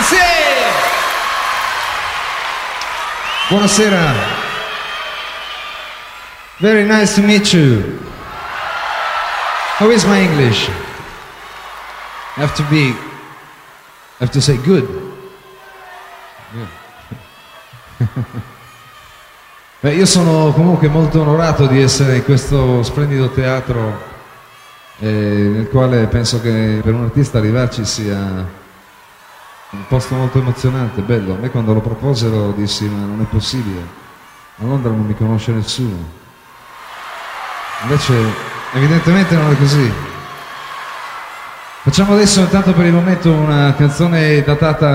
Grazie! Buonasera. Very nice to meet you. How is my English? I have to say good. Beh, io sono comunque molto onorato di essere in questo splendido teatro nel quale penso che per un artista arrivarci sia un posto molto emozionante, bello. A me quando lo proposero dissi ma non è possibile, a Londra non mi conosce nessuno. Invece evidentemente non è così. Facciamo adesso intanto per il momento una canzone datata